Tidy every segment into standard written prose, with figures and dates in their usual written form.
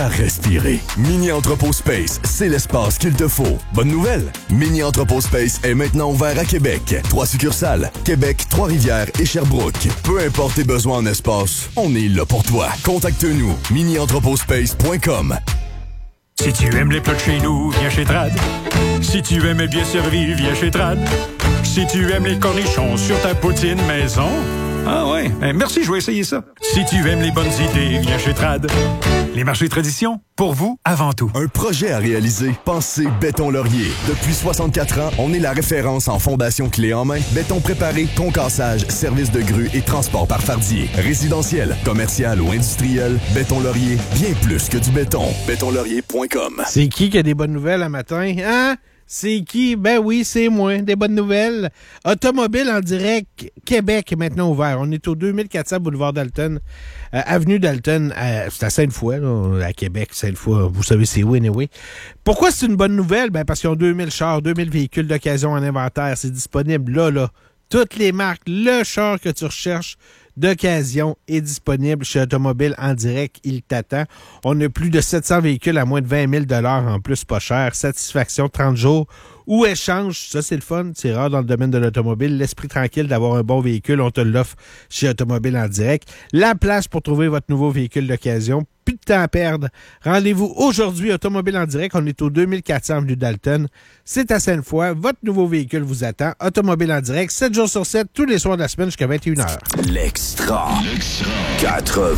à respirer. Mini Entrepôt Space, c'est l'espace qu'il te faut. Bonne nouvelle! Mini Entrepôt Space est maintenant ouvert à Québec. 3 succursales, Québec, Trois-Rivières et Sherbrooke. Peu importe tes besoins en espace, on est là pour toi. Contacte-nous, minientrepotspace.com. Si tu aimes les plats de chez nous, viens chez Trad. Si tu aimes bien servi, viens chez Trad. Si tu aimes les cornichons sur ta poutine maison... Ah ouais, merci, je vais essayer ça. Si tu aimes les bonnes idées, viens chez Trad. Les marchés tradition, pour vous, avant tout. Un projet à réaliser. Pensez Béton Laurier. Depuis 64 ans, on est la référence en fondation clé en main. Béton préparé, concassage, service de grue et transport par fardier. Résidentiel, commercial ou industriel, Béton Laurier, bien plus que du béton. Bétonlaurier.com. C'est qui a des bonnes nouvelles un matin? Hein? C'est qui? Ben oui, c'est moi. Des bonnes nouvelles. Automobile en direct, Québec est maintenant ouvert. On est au 2400 boulevard Dalton, avenue Dalton. C'est à Sainte-Foy, là, à Québec, Sainte-Foy. Vous savez, c'est où, anyway. Pourquoi c'est une bonne nouvelle? Ben parce qu'ils ont 2000 chars, 2000 véhicules d'occasion en inventaire. C'est disponible là. Toutes les marques, le char que tu recherches d'occasion est disponible chez Automobile en direct. Il t'attend. On a plus de 700 véhicules à moins de 20 000 en plus, pas cher. Satisfaction 30 jours ou échange. Ça, c'est le fun. C'est rare dans le domaine de l'automobile. L'esprit tranquille d'avoir un bon véhicule, on te l'offre chez Automobile en direct. La place pour trouver votre nouveau véhicule d'occasion. Plus de temps à perdre. Rendez-vous aujourd'hui, Automobile en direct. On est au 2400 avenue Dalton. C'est à Sainte-Foy. Votre nouveau véhicule vous attend. Automobile en direct, 7 jours sur 7, tous les soirs de la semaine jusqu'à 21h. L'extra. 80.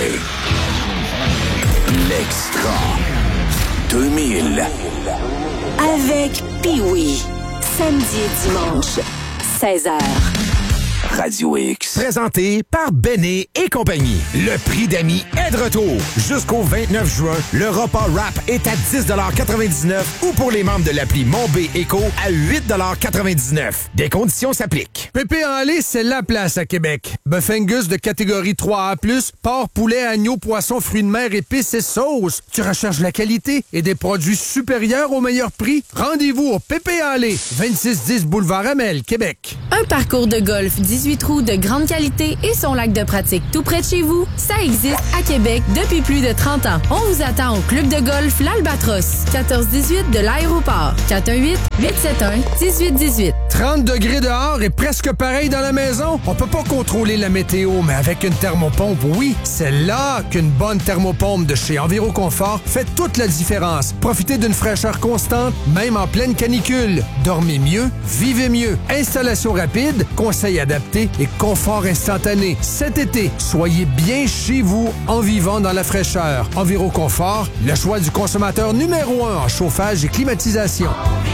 L'extra. 2000. Avec Pee-Wee. Samedi et dimanche, 16h. Radio X. Présenté par Béné et compagnie. Le prix d'amis est de retour. Jusqu'au 29 juin, le repas rap est à 10,99$ ou pour les membres de l'appli Mon B Éco à 8,99$. Des conditions s'appliquent. Pépé en lait, c'est la place à Québec. Bœuf Angus de catégorie 3A+, porc, poulet, agneau, poisson, fruits de mer, épices et sauces. Tu recherches la qualité et des produits supérieurs au meilleur prix? Rendez-vous au Pépé en lait, 2610 Boulevard Amel, Québec. Un parcours de golf 18 trous de grande qualité et son lac de pratique tout près de chez vous, ça existe à Québec depuis plus de 30 ans. On vous attend au club de golf L'Albatros, 1418 de l'aéroport, 418-871-1818. 30 degrés dehors et presque pareil dans la maison? On peut pas contrôler la météo, mais avec une thermopompe, oui, c'est là qu'une bonne thermopompe de chez Enviroconfort fait toute la différence. Profitez d'une fraîcheur constante, même en pleine canicule. Dormez mieux, vivez mieux. Installation rapide, conseils adaptés et confort instantané. Cet été, soyez bien chez vous en vivant dans la fraîcheur. Enviroconfort, le choix du consommateur numéro 1 en chauffage et climatisation.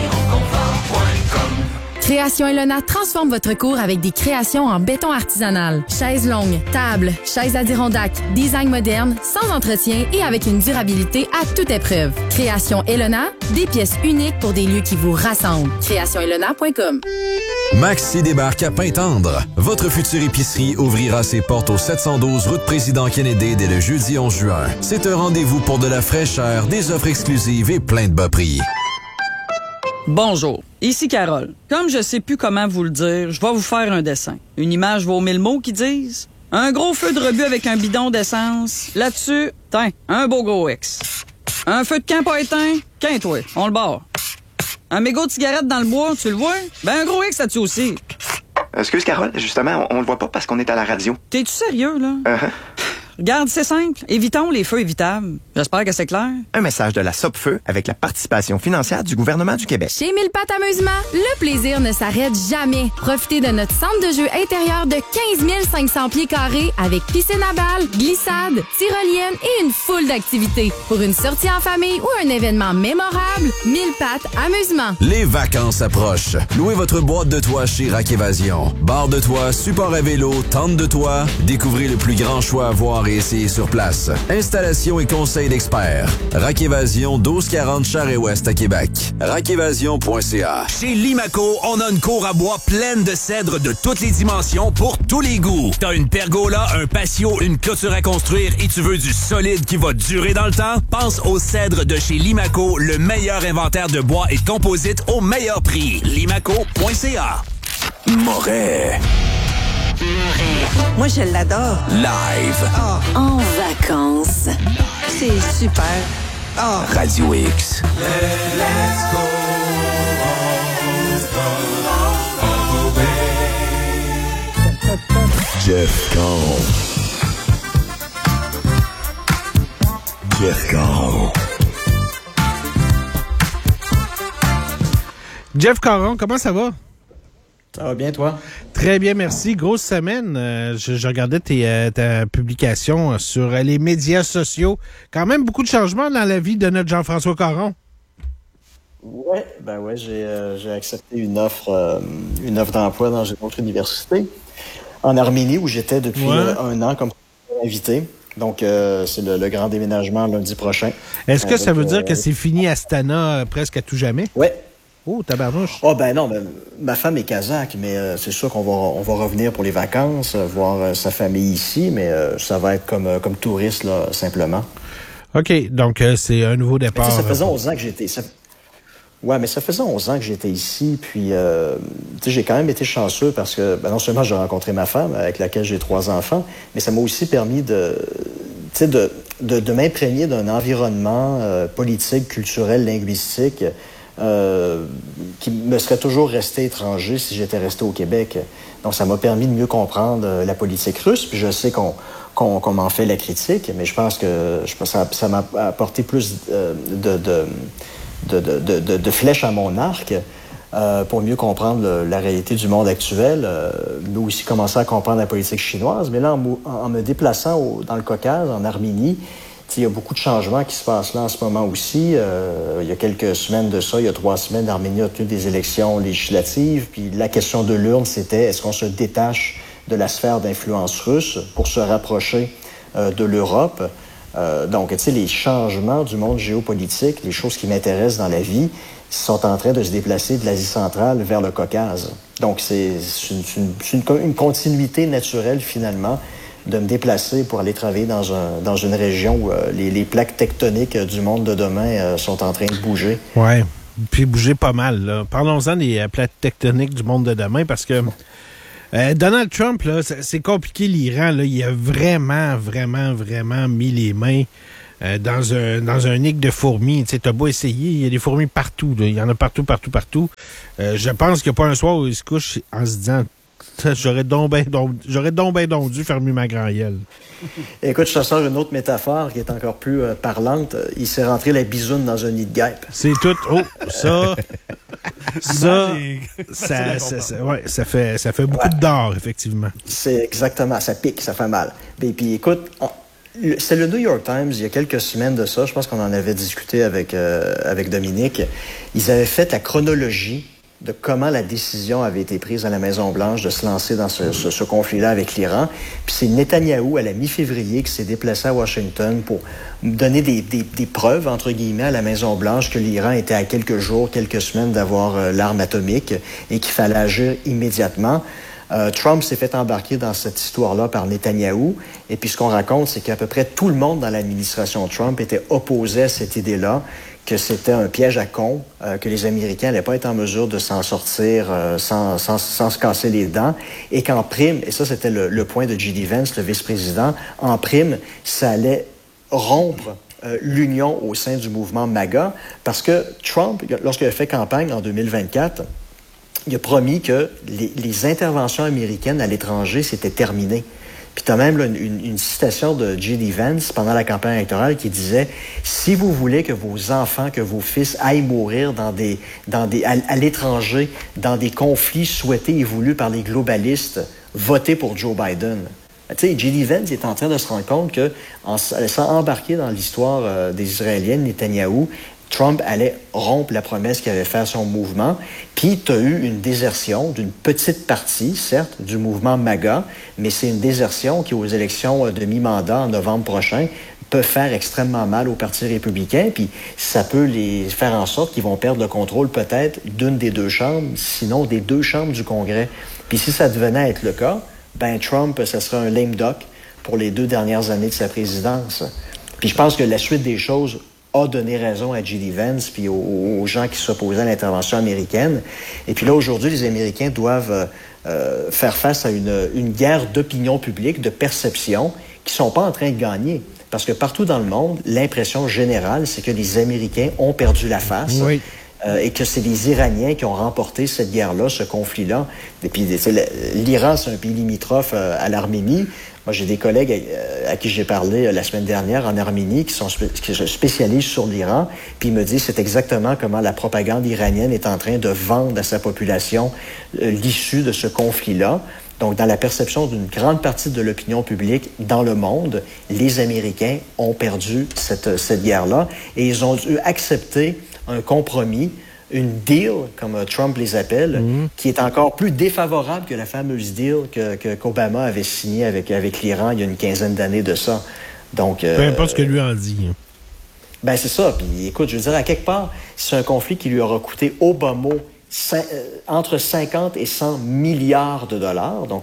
Création Elona transforme votre cour avec des créations en béton artisanal. Chaises longues, tables, chaises Adirondack, design moderne, sans entretien et avec une durabilité à toute épreuve. Création Elona, des pièces uniques pour des lieux qui vous rassemblent. CréationElona.com. Maxi débarque à Pintendre. Votre future épicerie ouvrira ses portes au 712 route Président Kennedy dès le jeudi 11 juin. C'est un rendez-vous pour de la fraîcheur, des offres exclusives et plein de bas prix. Bonjour, ici Carole. Comme je sais plus comment vous le dire, je vais vous faire un dessin. Une image vaut 1000 mots qui disent un gros feu de rebut avec un bidon d'essence. Là-dessus, tiens, un beau gros X. Un feu de camp pas éteint, qu'un-toi, on le barre. Un mégot de cigarette dans le bois, tu le vois? Ben un gros X là-dessus aussi. Excuse Carole, justement, on le voit pas parce qu'on est à la radio. T'es-tu sérieux, là? Regarde, c'est simple. Évitons les feux évitables. J'espère que c'est clair. Un message de la Sopfeu avec la participation financière du gouvernement du Québec. Chez Mille Pattes Amusement, le plaisir ne s'arrête jamais. Profitez de notre centre de jeu intérieur de 15 500 pieds carrés avec piscine à balles, glissade, tyrolienne et une foule d'activités. Pour une sortie en famille ou un événement mémorable, Mille Pattes Amusement. Les vacances approchent. Louez votre boîte de toit chez Rack Évasion. Barre de toit, support à vélo, tente de toit. Découvrez le plus grand choix à voir et essayer sur place. Installation et conseils d'experts. Rack Évasion, 1240 Charest-Ouest à Québec. rackévasion.ca. Chez Limaco, on a une cour à bois pleine de cèdres de toutes les dimensions pour tous les goûts. T'as une pergola, un patio, une clôture à construire et tu veux du solide qui va durer dans le temps? Pense aux cèdres de chez Limaco, le meilleur inventaire de bois et de composites au meilleur prix. Limaco.ca. Moret. Moi, je l'adore. Live. En vacances. C'est super. Ah, Radio X. Let's go all the way. Jeff Caron. Jeff Caron. Jeff Caron, comment ça va? Ça va bien, toi? Très bien, merci. Grosse semaine. Je regardais ta publication sur les médias sociaux. Quand même beaucoup de changements dans la vie de notre Jean-François Caron. Ouais, j'ai accepté une offre d'emploi dans une autre université en Arménie où j'étais depuis un an comme invité. Donc, c'est le grand déménagement lundi prochain. Est-ce que ça veut dire que c'est fini Astana presque à tout jamais? Ouais. Oh, tabarnouche. Oh, ben non, ma femme est kazakh, mais c'est sûr on va revenir pour les vacances, voir sa famille ici, mais ça va être comme touriste, là, simplement. OK, donc c'est un nouveau départ. Ça faisait 11 ans que j'étais... Ouais, mais ça faisait 11 ans que j'étais ici, puis j'ai quand même été chanceux parce que non seulement j'ai rencontré ma femme, avec laquelle j'ai 3 enfants, mais ça m'a aussi permis de m'imprégner d'un environnement politique, culturel, linguistique, qui me serait toujours resté étranger si j'étais resté au Québec. Donc, ça m'a permis de mieux comprendre la politique russe. Puis je sais qu'on m'en fait la critique, mais je pense que ça m'a apporté plus de flèches à mon arc pour mieux comprendre la réalité du monde actuel, mais aussi commencer à comprendre la politique chinoise. Mais là, en me déplaçant dans le Caucase, en Arménie, il y a beaucoup de changements qui se passent là en ce moment aussi. Il y a quelques semaines de ça, il y a 3 semaines, l'Arménie a tenu des élections législatives. Puis la question de l'urne, c'était est-ce qu'on se détache de la sphère d'influence russe pour se rapprocher de l'Europe? Donc, les changements du monde géopolitique, les choses qui m'intéressent dans la vie, sont en train de se déplacer de l'Asie centrale vers le Caucase. Donc, c'est une continuité naturelle, finalement, de me déplacer pour aller travailler dans une région où les plaques tectoniques du monde de demain sont en train de bouger. Oui, puis bouger pas mal, là. Parlons-en des plaques tectoniques du monde de demain, parce que Donald Trump, là, c'est compliqué, l'Iran, là. Il a vraiment mis les mains dans un nid de fourmis. Tu sais, t'as beau essayer, il y a des fourmis partout, là. Il y en a partout. Je pense qu'il n'y a pas un soir où il se couche en se disant j'aurais donc bien dû fermer ma grand gueule. Écoute, je te sors une autre métaphore qui est encore plus parlante. Il s'est rentré la bisoune dans un nid de guêpe. C'est tout. Oh, ça fait beaucoup d'or, effectivement. C'est exactement, ça pique, ça fait mal. Et puis écoute, c'est le New York Times, il y a quelques semaines de ça, je pense qu'on en avait discuté avec Dominique. Ils avaient fait la chronologie de comment la décision avait été prise à la Maison-Blanche de se lancer dans ce conflit-là avec l'Iran. Puis c'est Netanyahou, à la mi-février, qui s'est déplacé à Washington pour donner des preuves, entre guillemets, à la Maison-Blanche que l'Iran était à quelques jours, quelques semaines d'avoir l'arme atomique et qu'il fallait agir immédiatement. Trump s'est fait embarquer dans cette histoire-là par Netanyahou. Et puis ce qu'on raconte, c'est qu'à peu près tout le monde dans l'administration Trump était opposé à cette idée-là, que c'était un piège à con, que les Américains n'allaient pas être en mesure de s'en sortir sans se casser les dents, et qu'en prime, et ça c'était le point de J.D. Vance, le vice-président, en prime, ça allait rompre l'union au sein du mouvement MAGA, parce que Trump, lorsqu'il a fait campagne en 2024, il a promis que les interventions américaines à l'étranger, c'était terminé. Puis tu as même là, une citation de J.D. Vance pendant la campagne électorale qui disait « Si vous voulez que vos enfants, que vos fils aillent mourir à l'étranger, dans des conflits souhaités et voulus par les globalistes, votez pour Joe Biden. » Tu sais, J.D. Vance est en train de se rendre compte qu'en laissant embarquer dans l'histoire des Israéliens, Netanyahou, Trump allait rompre la promesse qu'il avait faite à son mouvement. Puis, tu as eu une désertion d'une petite partie, certes, du mouvement MAGA, mais c'est une désertion qui, aux élections de mi-mandat en novembre prochain, peut faire extrêmement mal au Parti républicain. Puis, ça peut les faire en sorte qu'ils vont perdre le contrôle peut-être d'une des 2 chambres, sinon des 2 chambres du Congrès. Puis, si ça devenait être le cas, ben Trump, ça serait un lame duck pour les 2 dernières années de sa présidence. Puis, je pense que la suite des choses a donné raison à J.D. Vance puis aux gens qui s'opposaient à l'intervention américaine. Et puis là, aujourd'hui, les Américains doivent faire face à une guerre d'opinion publique, de perception, qui ne sont pas en train de gagner. Parce que partout dans le monde, l'impression générale, c'est que les Américains ont perdu la face. Oui. Et que c'est les Iraniens qui ont remporté cette guerre-là, ce conflit-là. Et puis, l'Iran, c'est un pays limitrophe à l'Arménie. Moi, j'ai des collègues à qui j'ai parlé la semaine dernière en Arménie qui se spécialisent sur l'Iran, puis ils me disent c'est exactement comment la propagande iranienne est en train de vendre à sa population l'issue de ce conflit-là. Donc, dans la perception d'une grande partie de l'opinion publique dans le monde, les Américains ont perdu cette guerre-là et ils ont dû accepter un compromis, une deal, comme Trump les appelle, qui est encore plus défavorable que la fameuse deal qu'Obama avait signée avec l'Iran il y a une quinzaine d'années de ça. Donc, peu importe ce que lui en dit. Ben c'est ça. Puis écoute, je veux dire, à quelque part, c'est un conflit qui lui aura coûté au bas mot entre 50 et 100 milliards de dollars. Donc,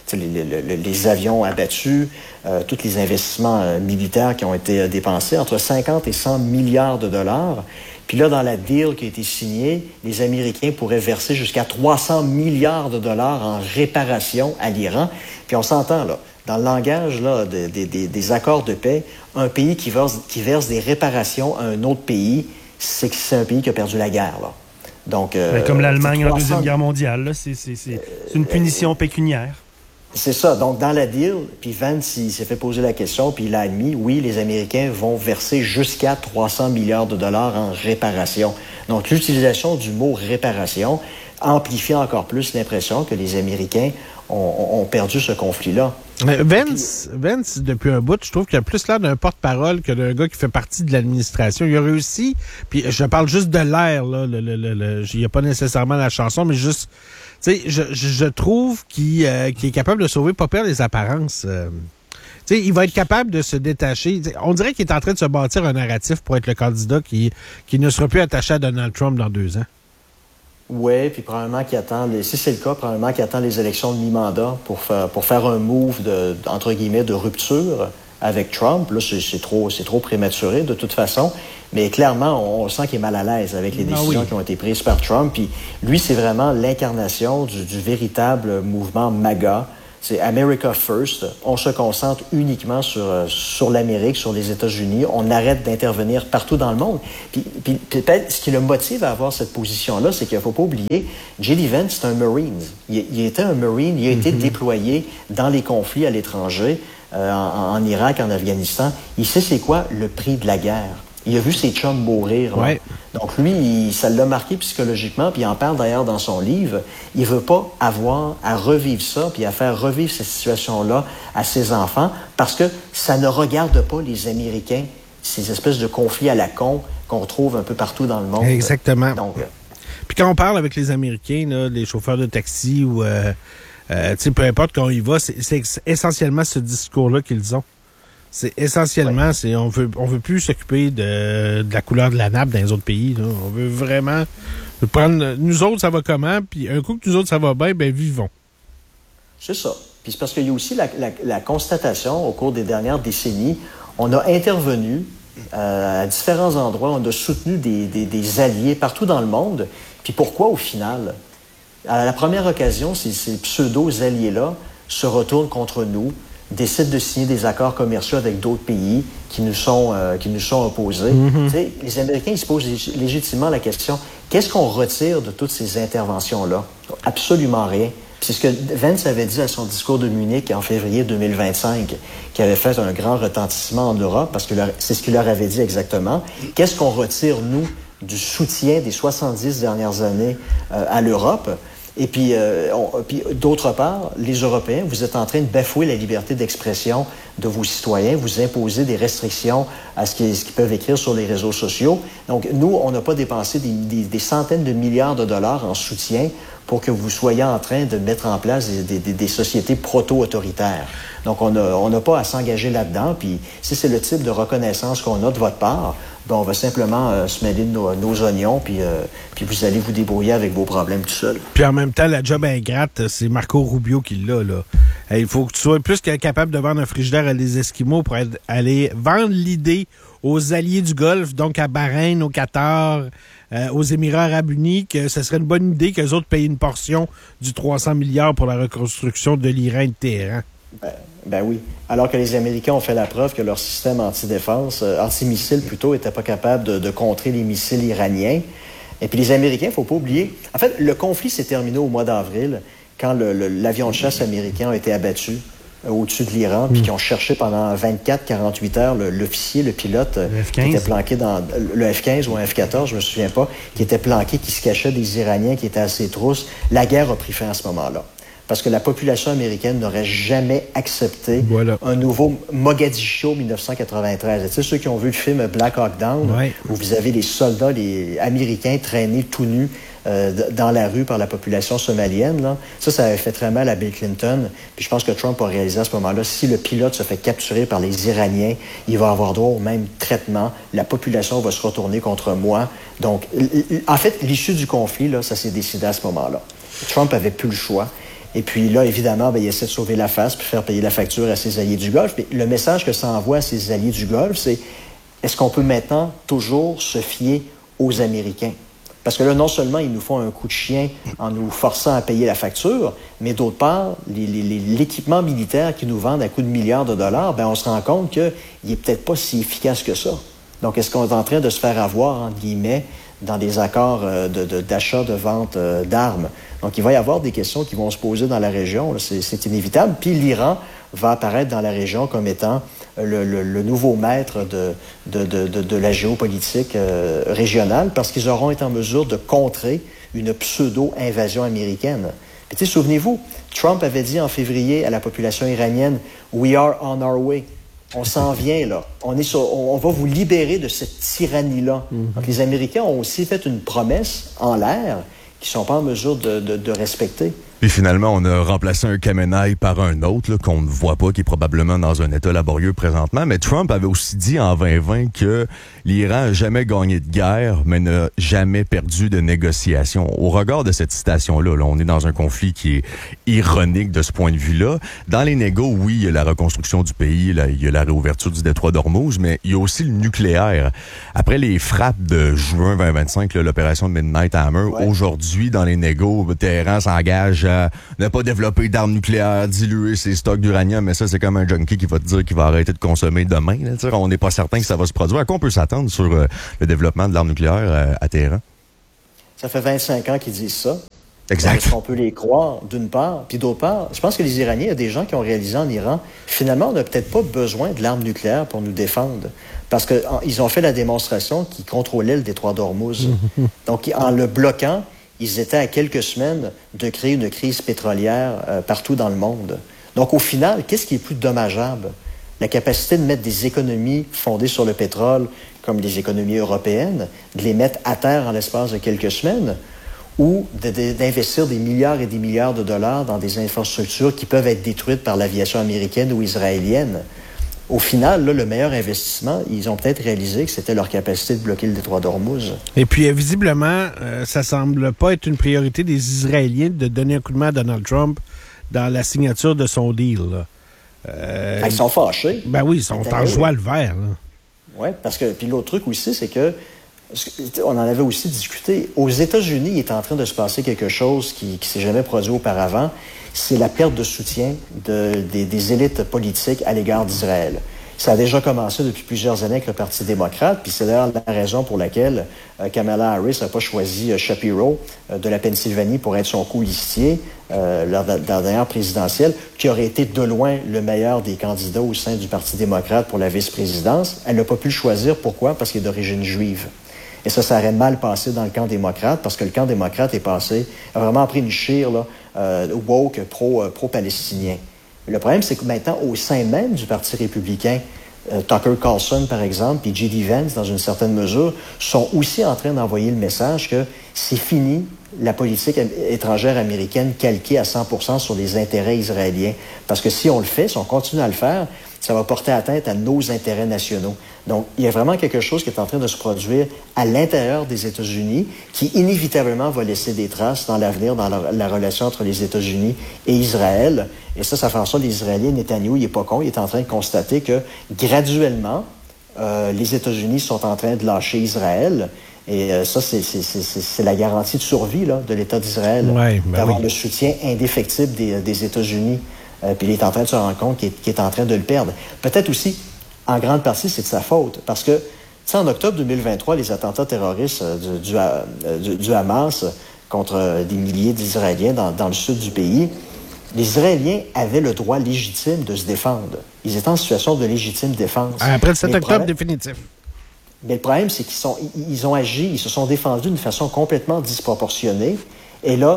les avions abattus, tous les investissements militaires qui ont été dépensés, entre 50 et 100 milliards de dollars. Puis là, dans la deal qui a été signée, les Américains pourraient verser jusqu'à 300 milliards de dollars en réparation à l'Iran. Puis on s'entend, là, dans le langage là, des accords de paix, un pays qui verse des réparations à un autre pays, c'est que c'est un pays qui a perdu la guerre, là. Donc, comme l'Allemagne en Deuxième Guerre mondiale, là, c'est une punition pécuniaire. C'est ça. Donc, dans la deal, puis Vance, il s'est fait poser la question, puis il a admis, oui, les Américains vont verser jusqu'à 300 milliards de dollars en réparation. Donc, l'utilisation du mot réparation amplifie encore plus l'impression que les Américains ont perdu ce conflit-là. Vance, depuis un bout, je trouve qu'il a plus l'air d'un porte-parole que d'un gars qui fait partie de l'administration. Il a réussi, puis je parle juste de l'air, là, il n'y a pas nécessairement la chanson, mais juste, tu sais, je trouve qu'il est capable de sauver pas pire les apparences. Tu sais, il va être capable de se détacher. T'sais, on dirait qu'il est en train de se bâtir un narratif pour être le candidat qui ne sera plus attaché à Donald Trump dans 2 ans. Oui, puis probablement qu'il attend, si c'est le cas, probablement qu'il attend les élections de mi-mandat pour faire un move entre guillemets, de rupture avec Trump. Là, c'est trop prématuré de toute façon. Mais clairement, on sent qu'il est mal à l'aise avec les décisions qui ont été prises par Trump. Puis lui, c'est vraiment l'incarnation du véritable mouvement MAGA. C'est America First. On se concentre uniquement sur l'Amérique, sur les États-Unis. On arrête d'intervenir partout dans le monde. Puis peut-être ce qui le motive à avoir cette position-là, c'est qu'il ne faut pas oublier, J.D. Vance, c'est un Marine. Il était un Marine. Il a été déployé dans les conflits à l'étranger, en Irak, en Afghanistan. Il sait c'est quoi le prix de la guerre. Il a vu ses chums mourir. Ouais. Donc lui, ça l'a marqué psychologiquement, puis il en parle d'ailleurs dans son livre. Il veut pas avoir à revivre ça, puis à faire revivre cette situation-là à ses enfants, parce que ça ne regarde pas les Américains, ces espèces de conflits à la con qu'on trouve un peu partout dans le monde. Exactement. Donc, puis quand on parle avec les Américains, là, les chauffeurs de taxi ou peu importe quand on y va, c'est essentiellement ce discours-là qu'ils ont. C'est essentiellement, on veut plus s'occuper de la couleur de la nappe dans les autres pays. Là. On veut vraiment prendre, nous autres, ça va comment, puis un coup que nous autres, ça va bien, ben vivons. C'est ça. Puis c'est parce qu'il y a aussi la constatation, au cours des dernières décennies, on a intervenu à différents endroits, on a soutenu des alliés partout dans le monde. Puis pourquoi, au final? À la première occasion, ces pseudo-alliés-là se retournent contre nous, décident de signer des accords commerciaux avec d'autres pays qui nous sont opposés. Mm-hmm. Les Américains, ils se posent légitimement la question, qu'est-ce qu'on retire de toutes ces interventions-là? Absolument rien. C'est ce que Vance avait dit à son discours de Munich en février 2025, qui avait fait un grand retentissement en Europe, parce que c'est ce qu'il leur avait dit exactement. Qu'est-ce qu'on retire, nous, du soutien des 70 dernières années à l'Europe? Et puis, d'autre part, les Européens, vous êtes en train de bafouer la liberté d'expression de vos citoyens. Vous imposez des restrictions à ce qu'ils peuvent écrire sur les réseaux sociaux. Donc, nous, on n'a pas dépensé des centaines de milliards de dollars en soutien pour que vous soyez en train de mettre en place des sociétés proto-autoritaires. Donc, on n'a pas à s'engager là-dedans. Puis, si c'est le type de reconnaissance qu'on a de votre part, ben, on va simplement se mêler de nos oignons, puis vous allez vous débrouiller avec vos problèmes tout seul. Puis en même temps, la job ingrate, c'est Marco Rubio qui l'a, là. Il faut que tu sois plus que capable de vendre un frigidaire à des Esquimaux pour aller vendre l'idée aux alliés du Golfe, donc à Bahreïn, au Qatar, aux Émirats arabes unis, que ce serait une bonne idée qu'eux autres payent une portion du 300 milliards pour la reconstruction de l'Iran et de Téhéran. Ben oui. Alors que les Américains ont fait la preuve que leur système anti-missile plutôt, n'était pas capable de contrer les missiles iraniens. Et puis les Américains, il ne faut pas oublier... En fait, le conflit s'est terminé au mois d'avril, quand l'avion de chasse américain a été abattu au-dessus de l'Iran, puis qui ont cherché pendant 24-48 heures le pilote qui était planqué dans le F-15 ou un F-14, je me souviens pas, qui était planqué, qui se cachait des Iraniens qui étaient à ses trousses. La guerre a pris fin à ce moment-là. Parce que la population américaine n'aurait jamais accepté un nouveau Mogadiscio 1993. Tu sais, ceux qui ont vu le film Black Hawk Down, où vous avez les soldats américains traînés tout nus dans la rue par la population somalienne, là. Ça avait fait très mal à Bill Clinton. Puis je pense que Trump a réalisé à ce moment-là, si le pilote se fait capturer par les Iraniens, il va avoir droit au même traitement. La population va se retourner contre moi. Donc, en fait, l'issue du conflit, là, ça s'est décidé à ce moment-là. Trump avait plus le choix. Et puis là, évidemment, il essaie de sauver la face puis faire payer la facture à ses alliés du Golfe. Mais le message que ça envoie à ses alliés du Golfe, c'est est-ce qu'on peut maintenant toujours se fier aux Américains? Parce que là, non seulement ils nous font un coup de chien en nous forçant à payer la facture, mais d'autre part, l'équipement militaire qu'ils nous vendent à coups de milliards de dollars, on se rend compte qu'il n'est peut-être pas si efficace que ça. Donc, est-ce qu'on est en train de se faire avoir, entre guillemets, dans des accords d'achat, de vente d'armes? Donc, il va y avoir des questions qui vont se poser dans la région. C'est inévitable. Puis l'Iran va apparaître dans la région comme étant le nouveau maître de la géopolitique régionale parce qu'ils auront été en mesure de contrer une pseudo-invasion américaine. Puis, tu sais, souvenez-vous, Trump avait dit en février à la population iranienne « We are on our way ». On s'en vient, là. On va vous libérer de cette tyrannie-là. Donc, les Américains ont aussi fait une promesse en l'air qu'ils ne sont pas en mesure de respecter. Puis finalement, on a remplacé un Khamenei par un autre là, qu'on ne voit pas, qui est probablement dans un état laborieux présentement. Mais Trump avait aussi dit en 2020 que l'Iran n'a jamais gagné de guerre, mais n'a jamais perdu de négociation. Au regard de cette citation-là, on est dans un conflit qui est ironique de ce point de vue-là. Dans les négos, oui, il y a la reconstruction du pays, là, il y a la réouverture du détroit d'Ormuz, mais il y a aussi le nucléaire. Après les frappes de juin 2025, l'opération Midnight Hammer, aujourd'hui, dans les négos, Téhéran s'engage à ne pas développer d'armes nucléaires, diluer ses stocks d'uranium, mais ça, c'est comme un junkie qui va te dire qu'il va arrêter de consommer demain. Là, on n'est pas certain que ça va se produire. À quoi on peut s'attendre sur le développement de l'arme nucléaire à Téhéran? Ça fait 25 ans qu'ils disent ça. Exact. Est-ce qu'on peut les croire, d'une part? Puis d'autre part, je pense que les Iraniens, il y a des gens qui ont réalisé en Iran, finalement, on n'a peut-être pas besoin de l'arme nucléaire pour nous défendre. Parce qu'ils ont fait la démonstration qu'ils contrôlaient le détroit d'Ormuz. Donc, en le bloquant, ils étaient à quelques semaines de créer une crise pétrolière partout dans le monde. Donc, au final, qu'est-ce qui est plus dommageable? La capacité de mettre des économies fondées sur le pétrole, comme les économies européennes, de les mettre à terre en l'espace de quelques semaines, ou d'investir des milliards et des milliards de dollars dans des infrastructures qui peuvent être détruites par l'aviation américaine ou israélienne. Au final, là, le meilleur investissement, ils ont peut-être réalisé que c'était leur capacité de bloquer le détroit d'Ormuz. Et puis, visiblement, ça semble pas être une priorité des Israéliens de donner un coup de main à Donald Trump dans la signature de son deal. Ils sont fâchés. Ben oui, ils sont en joie le vert. Oui, parce que... Puis l'autre truc aussi, c'est que on en avait aussi discuté. Aux États-Unis, il est en train de se passer quelque chose qui s'est jamais produit auparavant. C'est la perte de soutien des élites politiques à l'égard d'Israël. Ça a déjà commencé depuis plusieurs années avec le Parti démocrate, puis c'est d'ailleurs la raison pour laquelle Kamala Harris n'a pas choisi Shapiro de la Pennsylvanie pour être son colistier lors de la dernière présidentielle, qui aurait été de loin le meilleur des candidats au sein du Parti démocrate pour la vice-présidence. Elle n'a pas pu le choisir. Pourquoi? Parce qu'il est d'origine juive. Et ça aurait mal passé dans le camp démocrate, parce que le camp démocrate a vraiment pris une chire là, woke pro-palestinien. Le problème, c'est que maintenant, au sein même du Parti républicain, Tucker Carlson, par exemple, puis J.D. Vance, dans une certaine mesure, sont aussi en train d'envoyer le message que c'est fini la politique étrangère américaine calquée à 100% sur les intérêts israéliens. Parce que si on le fait, si on continue à le faire, ça va porter atteinte à nos intérêts nationaux. Donc, il y a vraiment quelque chose qui est en train de se produire à l'intérieur des États-Unis qui, inévitablement, va laisser des traces dans l'avenir, dans la relation entre les États-Unis et Israël. Et ça fait en sorte que les Israéliens, Netanyahou, il n'est pas con, il est en train de constater que, graduellement, les États-Unis sont en train de lâcher Israël. Et ça, c'est la garantie de survie là, de l'État d'Israël, d'avoir le soutien indéfectible des États-Unis puis il est en train de se rendre compte qu'il est en train de le perdre. Peut-être aussi, en grande partie, c'est de sa faute, parce que, tu sais, en octobre 2023, les attentats terroristes du Hamas contre des milliers d'Israéliens dans le sud du pays, les Israéliens avaient le droit légitime de se défendre. Ils étaient en situation de légitime défense. Après le 7 octobre définitif. Mais le problème, c'est qu'ils ont agi, ils se sont défendus d'une façon complètement disproportionnée. Et là,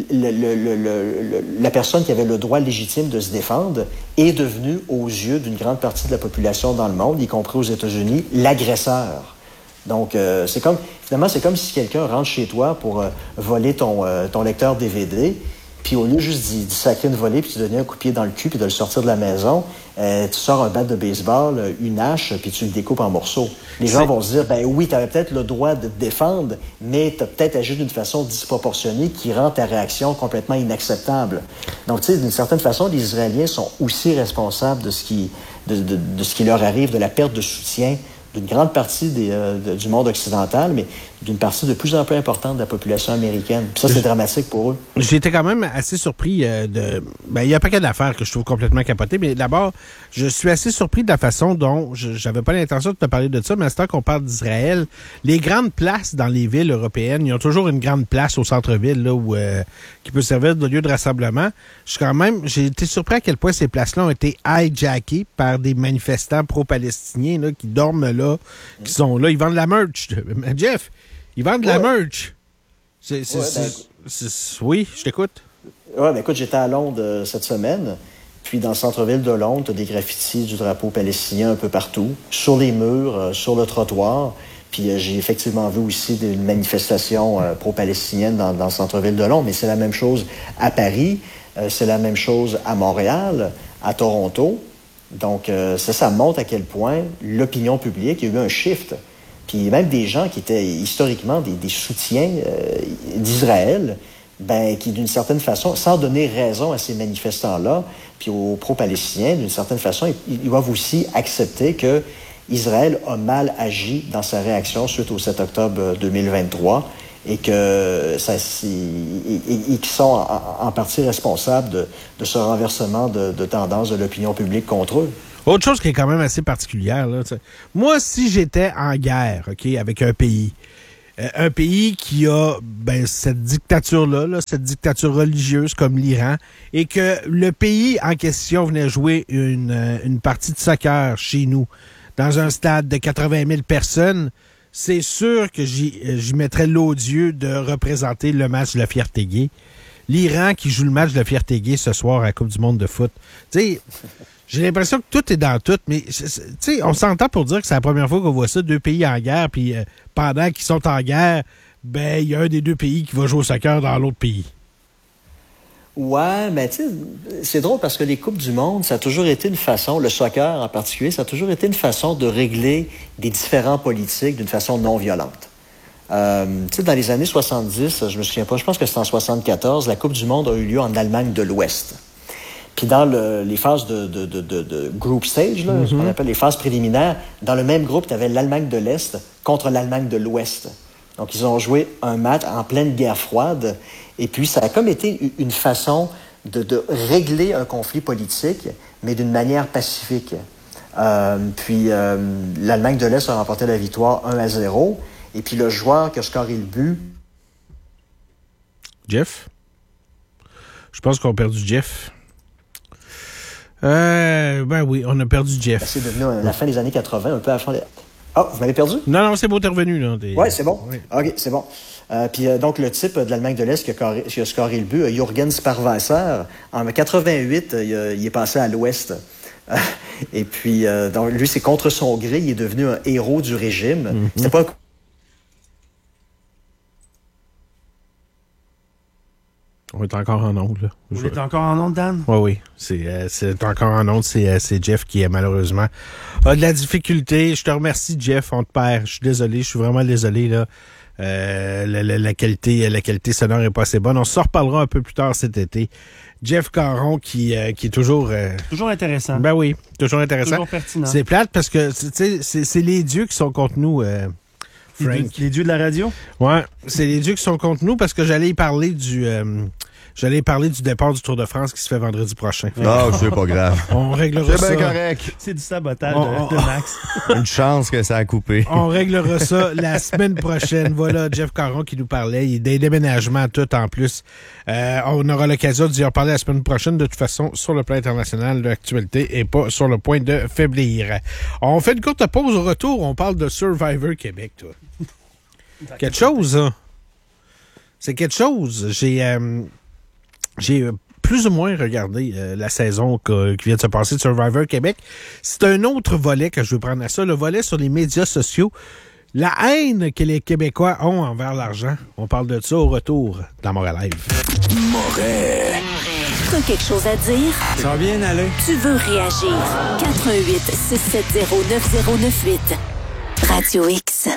la personne qui avait le droit légitime de se défendre est devenue, aux yeux d'une grande partie de la population dans le monde, y compris aux États-Unis, l'agresseur. Donc, finalement, c'est comme si quelqu'un rentre chez toi pour voler ton lecteur DVD. Puis au lieu juste d'y sacrer une volée, puis de donner un coup de pied dans le cul, puis de le sortir de la maison, tu sors un bat de baseball, une hache, puis tu le découpes en morceaux. Les gens vont se dire, ben oui, tu avais peut-être le droit de te défendre, mais tu as peut-être agi d'une façon disproportionnée qui rend ta réaction complètement inacceptable. Donc, tu sais, d'une certaine façon, les Israéliens sont aussi responsables de ce qui leur arrive, de la perte de soutien d'une grande partie du monde occidental, mais d'une partie de plus en plus importante de la population américaine. Puis ça, c'est dramatique pour eux. J'ai été quand même assez surpris il y a un paquet d'affaires que je trouve complètement capotées, mais d'abord, je suis assez surpris de la façon dont, j'avais pas l'intention de te parler de ça, mais à ce temps qu'on parle d'Israël, les grandes places dans les villes européennes, ils ont toujours une grande place au centre-ville, là, qui peut servir de lieu de rassemblement. J'ai été surpris à quel point ces places-là ont été hijackées par des manifestants pro-palestiniens, là, qui dorment là, qui sont là. Ils vendent de la merch. Jeff, ils vendent de la merch. Oui, je t'écoute. Oui, mais écoute, j'étais à Londres cette semaine. Puis dans le centre-ville de Londres, tu as des graffitis du drapeau palestinien un peu partout, sur les murs, sur le trottoir. Puis j'ai effectivement vu aussi une manifestation pro-palestinienne dans le centre-ville de Londres. Mais c'est la même chose à Paris, c'est la même chose à Montréal, à Toronto. Donc ça montre à quel point l'opinion publique, il y a eu un shift. Puis même des gens qui étaient historiquement des soutiens d'Israël, qui d'une certaine façon, sans donner raison à ces manifestants-là, puis aux pro-palestiniens, d'une certaine façon, ils doivent aussi accepter que Israël a mal agi dans sa réaction suite au 7 octobre 2023 et qu'ils sont en partie responsables de ce renversement de tendance de l'opinion publique contre eux. Autre chose qui est quand même assez particulière, là, moi, si j'étais en guerre, OK, avec un pays qui a cette dictature-là, cette dictature religieuse comme l'Iran, et que le pays en question venait jouer une partie de soccer chez nous, dans un stade de 80 000 personnes, c'est sûr que j'y mettrais l'odieux de représenter le match de la fierté gay. L'Iran qui joue le match de la fierté gay ce soir à la Coupe du monde de foot. Tu sais, j'ai l'impression que tout est dans tout, mais tu sais, on s'entend pour dire que c'est la première fois qu'on voit ça, deux pays en guerre, puis pendant qu'ils sont en guerre, il y a un des deux pays qui va jouer au soccer dans l'autre pays. Ouais, mais tu sais, c'est drôle parce que les Coupes du monde, ça a toujours été une façon, le soccer en particulier, ça a toujours été une façon de régler des différends politiques d'une façon non violente. Tu sais, dans les années 70, je me souviens pas, je pense que c'était en 74, la Coupe du monde a eu lieu en Allemagne de l'Ouest. Puis dans les phases de group stage, là, ce qu'on appelle les phases préliminaires, dans le même groupe, tu avais l'Allemagne de l'Est contre l'Allemagne de l'Ouest. Donc, ils ont joué un match en pleine guerre froide. Et puis, ça a comme été une façon de régler un conflit politique, mais d'une manière pacifique. Puis, l'Allemagne de l'Est a remporté la victoire 1-0. Et puis, le joueur qui a scoré le but... Jeff? Je pense qu'on a perdu Jeff. Oui, on a perdu Jeff. C'est devenu à la fin des années 80, un peu à la fin des... Ah, vous m'avez perdu? Non, c'est beau, t'es revenu. Oui, c'est bon. Oui. OK, c'est bon. Puis donc, le type de l'Allemagne de l'Est qui a scoré le but, Jürgen Sparwasser, en 88, il est passé à l'Ouest. Et puis, donc, lui, c'est contre son gré, il est devenu un héros du régime. C'était pas un... On est encore en onde, là. Vous êtes encore en onde, Dan? Oui. C'est encore en onde. C'est Jeff qui, malheureusement, a de la difficulté. Je te remercie, Jeff. On te perd. Je suis désolé. Je suis vraiment désolé, là. La qualité sonore est pas assez bonne. On s'en reparlera un peu plus tard cet été. Jeff Caron qui est toujours... Toujours intéressant. Ben oui, toujours intéressant. Toujours pertinent. C'est plate parce que, tu sais, c'est les dieux qui sont contre nous, Frank. Les dieux de la radio? Ouais, c'est les dieux qui sont contre nous parce que j'allais y parler du J'allais parler du départ du Tour de France qui se fait vendredi prochain. Non, c'est pas grave. On réglera ça. C'est bien correct. C'est du sabotage de Max. Une chance que ça a coupé. On réglera ça la semaine prochaine. Voilà, Jeff Caron qui nous parlait. Il y a des déménagements tout en plus. On aura l'occasion d'y en parler la semaine prochaine. De toute façon, sur le plan international, l'actualité est pas sur le point de faiblir. On fait une courte pause. Au retour, on parle de Survivor Québec, toi. Quelque chose, hein? C'est quelque chose. J'ai plus ou moins regardé la saison qui vient de se passer de Survivor Québec. C'est un autre volet que je veux prendre à ça, le volet sur les médias sociaux. La haine que les Québécois ont envers l'argent. On parle de ça au retour dans Montréal Live. Montréal. T'as quelque chose à dire? Ça va bien aller. Tu veux réagir? 88-670-9098. Radio X.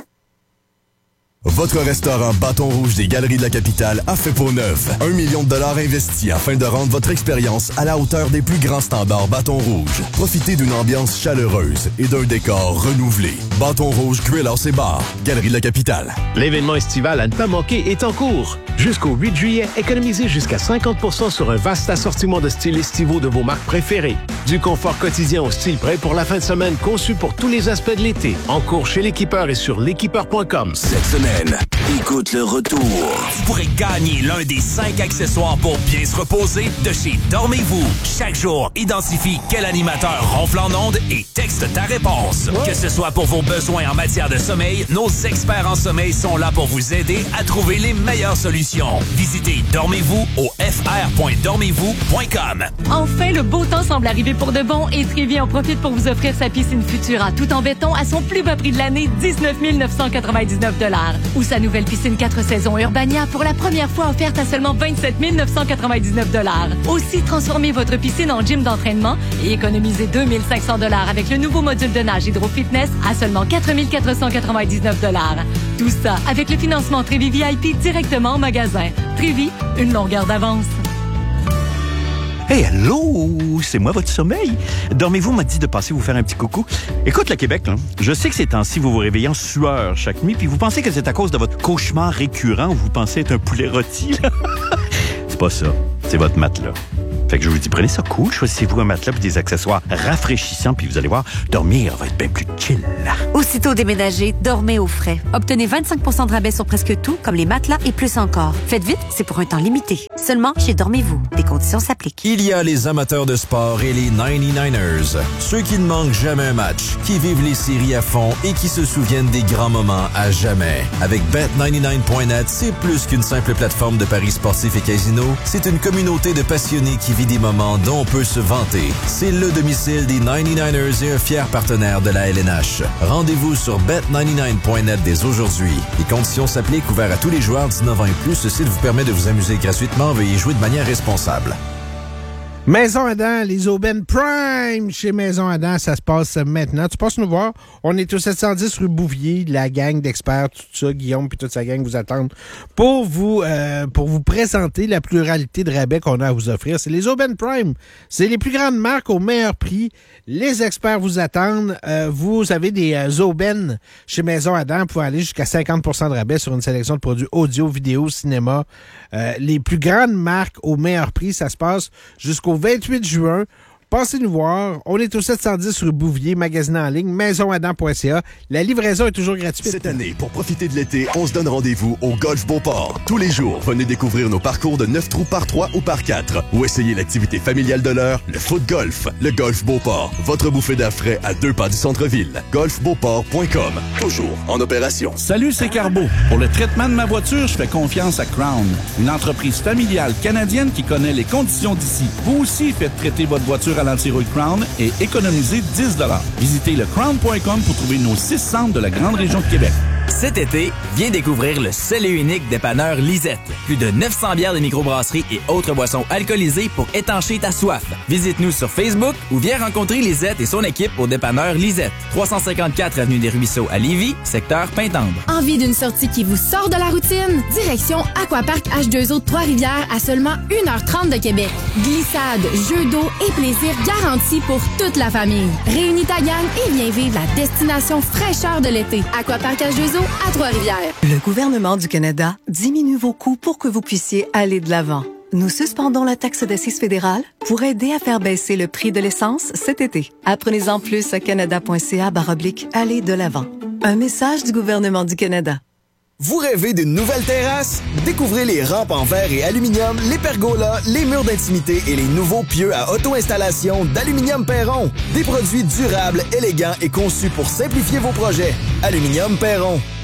Votre restaurant Bâton Rouge des Galeries de la Capitale a fait peau neuve. 1 million de dollars investis afin de rendre votre expérience à la hauteur des plus grands standards Bâton Rouge. Profitez d'une ambiance chaleureuse et d'un décor renouvelé. Bâton Rouge Grill House et Bar, Galerie de la Capitale. L'événement estival à ne pas manquer est en cours. Jusqu'au 8 juillet, économisez jusqu'à 50% sur un vaste assortiment de styles estivaux de vos marques préférées. Du confort quotidien au style prêt pour la fin de semaine conçu pour tous les aspects de l'été. En cours chez l'équipeur et sur l'équipeur.com. Cette semaine, écoute le retour. Vous pourrez gagner l'un des 5 accessoires pour bien se reposer de chez Dormez-vous. Chaque jour, identifie quel animateur ronfle en ondes et texte ta réponse. Que ce soit pour vos besoins en matière de sommeil, nos experts en sommeil sont là pour vous aider à trouver les meilleures solutions. Visitez Dormez-vous au fr.dormezvous.com. Enfin, le beau temps semble arriver pour de bon et Trévi en profite pour vous offrir sa piscine Futura tout en béton à son plus bas prix de l'année, 19 999 $. Ou sa nouvelle piscine 4 saisons Urbania pour la première fois offerte à seulement 27 999 $. Aussi, transformez votre piscine en gym d'entraînement et économisez 2 500 $ avec le nouveau module de nage Hydro Fitness à seulement 4 499 $. Tout ça avec le financement Trévi VIP directement en magasin. Trévi, une longueur d'avance. Hey, allô, c'est moi votre sommeil. Dormez-vous m'a dit de passer vous faire un petit coucou. Écoute, le Québec, là, je sais que ces temps-ci, vous vous réveillez en sueur chaque nuit, puis vous pensez que c'est à cause de votre cauchemar récurrent où vous pensez être un poulet rôti, là. C'est pas ça, c'est votre matelas. Fait que je vous dis, prenez ça cool, choisissez-vous un matelas et des accessoires rafraîchissants, puis vous allez voir, dormir va être bien plus chill. Aussitôt déménagé, dormez au frais. Obtenez 25% de rabais sur presque tout, comme les matelas et plus encore. Faites vite, c'est pour un temps limité. Seulement chez Dormez-vous. Des conditions s'appliquent. Il y a les amateurs de sport et les 99ers. Ceux qui ne manquent jamais un match, qui vivent les séries à fond et qui se souviennent des grands moments à jamais. Avec Bet99.net, c'est plus qu'une simple plateforme de paris sportifs et casino. C'est une communauté de passionnés qui vit des moments dont on peut se vanter. C'est le domicile des 99ers et un fier partenaire de la LNH. Rendez-vous sur bet99.net dès aujourd'hui. Les conditions s'appliquent, ouverts à tous les joueurs 19 ans et plus. Ce site vous permet de vous amuser gratuitement. Veuillez jouer de manière responsable. Maison Adam, les Aubaines Prime chez Maison Adam, ça se passe maintenant. Tu passes nous voir. On est au 710 rue Bouvier, la gang d'experts, tout ça, Guillaume puis toute sa gang vous attendent pour vous présenter la pluralité de rabais qu'on a à vous offrir. C'est les Aubaines Prime. C'est les plus grandes marques au meilleur prix. Les experts vous attendent. Vous avez des aubaines chez Maison Adam. Vous pouvez aller jusqu'à 50% de rabais sur une sélection de produits audio, vidéo, cinéma. Les plus grandes marques au meilleur prix, ça se passe jusqu'au 28 juin. Passez nous voir. On est au 710 rue Bouvier, magasin en ligne, maisonadam.ca. La livraison est toujours gratuite. Cette année, pour profiter de l'été, on se donne rendez-vous au Golf Beauport. Tous les jours, venez découvrir nos parcours de 9 trous par 3 ou par 4. Ou essayez l'activité familiale de l'heure, le foot golf. Le Golf Beauport, votre bouffée d'air frais à 2 pas du centre-ville. golfbeauport.com, toujours en opération. Salut, c'est Carbo. Pour le traitement de ma voiture, je fais confiance à Crown, une entreprise familiale canadienne qui connaît les conditions d'ici. Vous aussi faites traiter votre voiture à l'anti-rouille Crown et économisez 10 $. Visitez le crown.com pour trouver nos 6 centres de la grande région de Québec. Cet été, viens découvrir le seul et unique dépanneur Lisette. Plus de 900 bières de microbrasserie et autres boissons alcoolisées pour étancher ta soif. Visite-nous sur Facebook ou viens rencontrer Lisette et son équipe au dépanneur Lisette. 354 avenue des Ruisseaux à Lévis, secteur Pintendre. Envie d'une sortie qui vous sort de la routine? Direction Aquapark H2O de Trois-Rivières à seulement 1h30 de Québec. Glissade, jeux d'eau et plaisir garantis pour toute la famille. Réunis ta gang et viens vivre la destination fraîcheur de l'été. Aquapark H2O à Trois-Rivières. Le gouvernement du Canada diminue vos coûts pour que vous puissiez aller de l'avant. Nous suspendons la taxe d'assises fédérale pour aider à faire baisser le prix de l'essence cet été. Apprenez-en plus à canada.ca/aller de l'avant. Un message du gouvernement du Canada. Vous rêvez d'une nouvelle terrasse? Découvrez les rampes en verre et aluminium, les pergolas, les murs d'intimité et les nouveaux pieux à auto-installation d'Aluminium Perron. Des produits durables, élégants et conçus pour simplifier vos projets. Aluminium Perron.